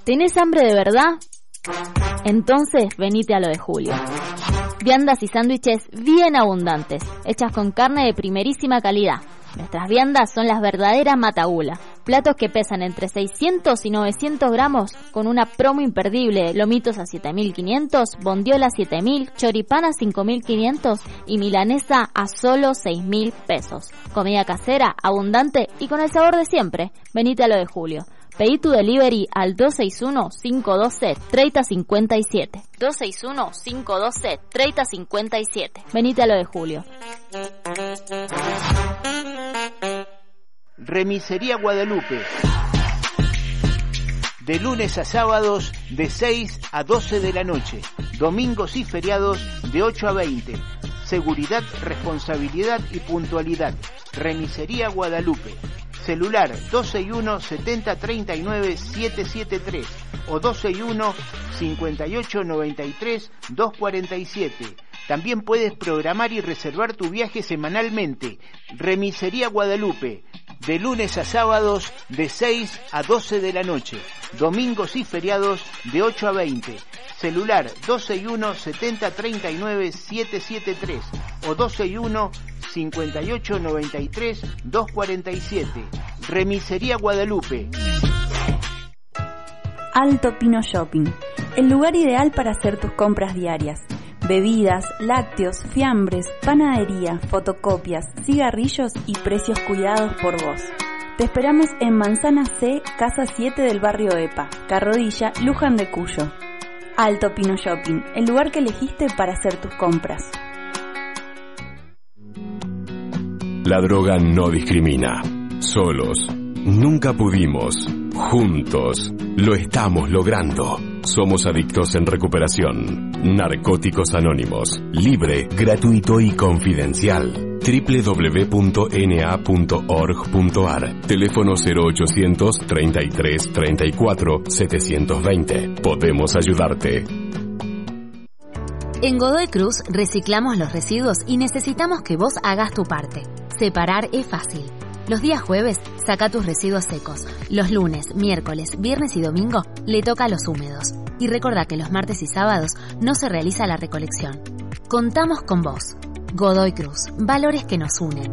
¿Tenés hambre de verdad? Entonces venite a lo de Julio. Viandas y sándwiches bien abundantes, hechas con carne de primerísima calidad. Nuestras viandas son las verdaderas matagula. Platos que pesan entre 600 y 900 gramos con una promo imperdible. Lomitos a 7.500, bondiola a 7.000, choripán a 5.500 y milanesa a solo 6.000 pesos. Comida casera, abundante y con el sabor de siempre. Venite a lo de Julio. Pedí tu delivery al 261-512-3057. 261-512-3057. Venite a lo de Julio. Remisería Guadalupe. De lunes a sábados de 6 a 12 de la noche. Domingos y feriados de 8 a 20. Seguridad, responsabilidad y puntualidad. Remisería Guadalupe. Celular 261-7039-773 o 261-5893-247. También puedes programar y reservar tu viaje semanalmente. Remisería Guadalupe, de lunes a sábados de 6 a 12 de la noche. Domingos y feriados de 8 a 20. Celular 261-7039-773 o 261-5893-247. Remisería Guadalupe. Alto Pino Shopping, el lugar ideal para hacer tus compras diarias. Bebidas, lácteos, fiambres, panadería, fotocopias, cigarrillos y precios cuidados por vos. Te esperamos en Manzana C, Casa 7 del barrio EPA, Carrodilla, Luján de Cuyo. Alto Pino Shopping, el lugar que elegiste para hacer tus compras. La droga no discrimina. Solos nunca pudimos. Juntos lo estamos logrando. Somos adictos en recuperación. Narcóticos Anónimos. Libre, gratuito y confidencial. www.na.org.ar. Teléfono 0800 33 34 720. Podemos ayudarte. En Godoy Cruz reciclamos los residuos y necesitamos que vos hagas tu parte. Separar es fácil. Los días jueves, saca tus residuos secos. Los lunes, miércoles, viernes y domingo le toca a los húmedos. Y recordá que los martes y sábados no se realiza la recolección. Contamos con vos. Godoy Cruz, valores que nos unen.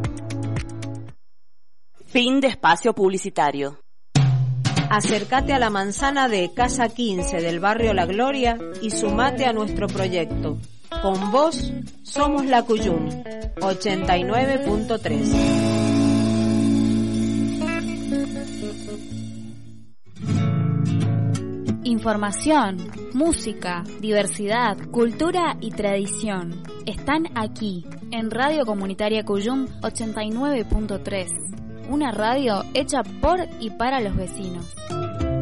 Fin de espacio publicitario. Acércate a la manzana de Casa 15 del barrio La Gloria y sumate a nuestro proyecto. Con vos somos la Cuyum 89.3. Información, música, diversidad, cultura y tradición están aquí en Radio Comunitaria Cuyum 89.3, una radio hecha por y para los vecinos.